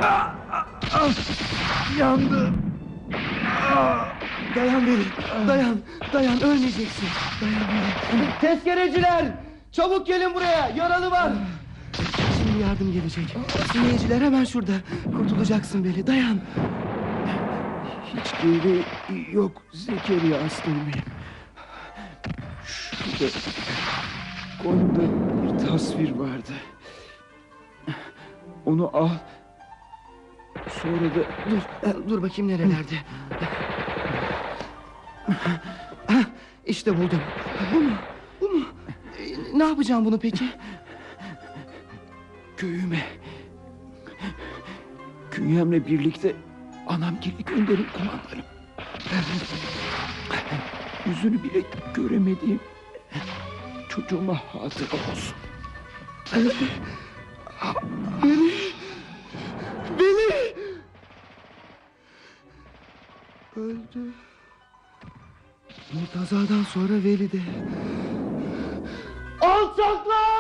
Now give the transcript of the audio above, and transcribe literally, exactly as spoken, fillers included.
Ah, ah, ah. Yandı. Ah. Dayan Veli, dayan, dayan, ölmeyeceksin. Dayan Veli. Tezkereciler, çabuk gelin buraya, yaralı var. Şimdi yardım gelecek. Sineyeciler hemen şurada. Kurtulacaksın Veli, dayan. Hiç gereği yok Zekeriya aslanım benim. Şurada koynumda bir tasvir vardı. Onu al. Sonra da Dur, dur bakayım nerelerde. Hah, İşte buldum. Bu mu? Bu mu? E, Ne yapacağım bunu peki? köyüme, künyemle birlikte anam geri gönderin kumandanım. Yüzünü bile göremediğim çocuğuma hatıra olsun. Beni, beni öldü. Murtaza'dan sonra Veli de. Alçaklar!